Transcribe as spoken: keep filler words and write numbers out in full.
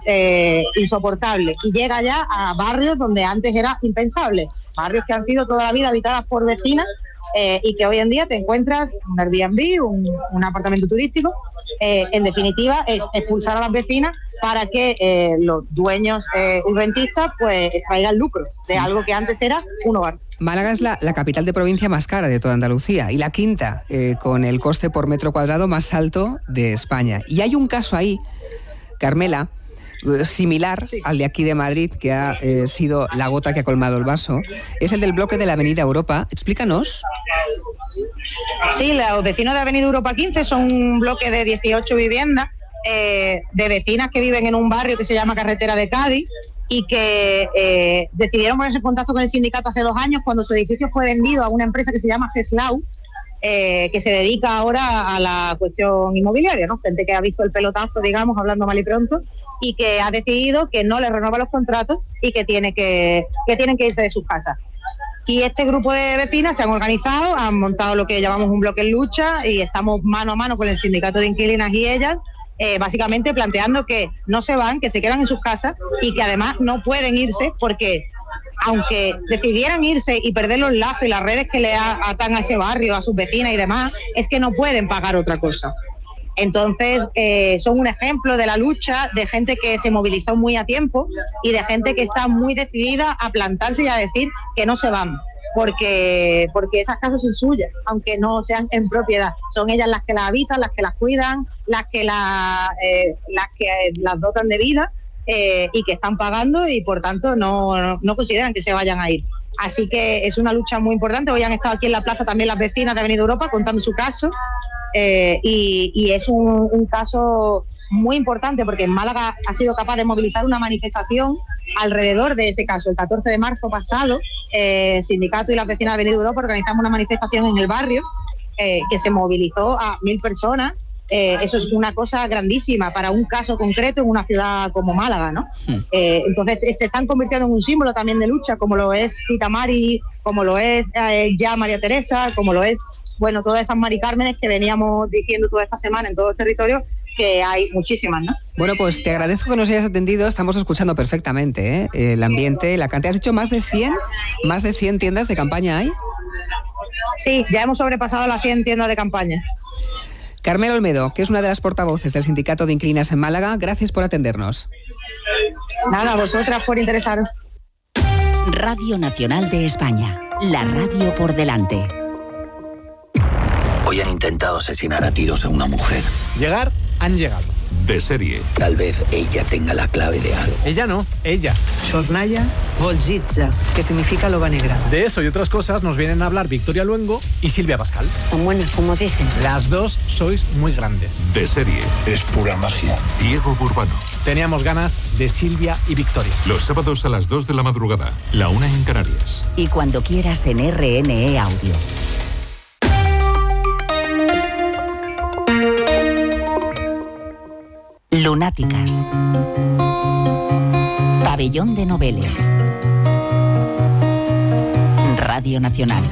eh, insoportable y llega ya a barrios donde antes era impensable, barrios que han sido toda la vida habitadas por vecinas eh, y que hoy en día te encuentras un Airbnb, un, un apartamento turístico. Eh, en definitiva es expulsar a las vecinas para que eh, los dueños eh, y rentistas pues extraigan lucros de algo que antes era un hogar. Málaga es la, la capital de provincia más cara de toda Andalucía y la quinta eh, con el coste por metro cuadrado más alto de España. Y hay un caso ahí, Carmela, similar sí. al de aquí de Madrid, que ha eh, sido la gota que ha colmado el vaso. Es el del bloque de la Avenida Europa. Explícanos. Sí, los vecinos de Avenida Europa quince son un bloque de dieciocho viviendas eh, de vecinas que viven en un barrio que se llama Carretera de Cádiz y que eh, decidieron ponerse en contacto con el sindicato hace dos años cuando su edificio fue vendido a una empresa que se llama Geslau, eh, que se dedica ahora a la cuestión inmobiliaria, ¿no? Gente que ha visto el pelotazo, digamos, hablando mal y pronto, y que ha decidido que no le renueva los contratos y que tiene que, que tienen que irse de sus casas. Y este grupo de vecinas se han organizado, han montado lo que llamamos un bloque en lucha y estamos mano a mano con el sindicato de inquilinas y ellas, eh, básicamente planteando que no se van, que se quedan en sus casas y que además no pueden irse porque aunque decidieran irse y perder los lazos y las redes que le atan a ese barrio, a sus vecinas y demás, es que no pueden pagar otra cosa. Entonces, eh, son un ejemplo de la lucha de gente que se movilizó muy a tiempo y de gente que está muy decidida a plantarse y a decir que no se van, porque, porque esas casas son suyas, aunque no sean en propiedad. Son ellas las que las habitan, las que las cuidan, las que, la, eh, las, que las dotan de vida eh, y que están pagando y, por tanto, no, no consideran que se vayan a ir. Así que es una lucha muy importante. Hoy han estado aquí en la plaza también las vecinas de Avenida Europa contando su caso. Eh, y, y es un, un caso muy importante porque en Málaga ha sido capaz de movilizar una manifestación alrededor de ese caso. El catorce de marzo pasado, eh, el sindicato y las vecinas de Avenida Europa organizamos una manifestación en el barrio eh, que se movilizó a mil personas. Eh, eso es una cosa grandísima para un caso concreto en una ciudad como Málaga, ¿no? Sí. Eh, entonces se están convirtiendo en un símbolo también de lucha, como lo es Tita Mari, como lo es eh, ya María Teresa, como lo es bueno, todas esas Mari Cármenes que veníamos diciendo toda esta semana en todo el territorio, que hay muchísimas, ¿no? Bueno, pues te agradezco que nos hayas atendido, estamos escuchando perfectamente ¿eh? el ambiente, la cantidad. ¿Has dicho más de cien? ¿Más de cien tiendas de campaña hay? Sí, ya hemos sobrepasado las cien tiendas de campaña. Carmela Olmedo, que es una de las portavoces del Sindicato de Inquilinas en Málaga, gracias por atendernos. Nada, vosotras por interesaros. Radio Nacional de España, la radio por delante. Hoy han intentado asesinar a tiros a una mujer. Llegar, han llegado. De serie. Tal vez ella tenga la clave de algo. Ella no, ella. Sornaya Volzitza, que significa loba negra. De eso y otras cosas nos vienen a hablar Victoria Luengo y Silvia Pascal. Están buenas, como dicen. Las dos sois muy grandes. De serie. Es pura magia. Diego Burbano. Teníamos ganas de Silvia y Victoria. Los sábados a las dos de la madrugada, la una en Canarias. Y cuando quieras en R N E Audio. Lunáticas. Pabellón de Noveles. Radio Nacional.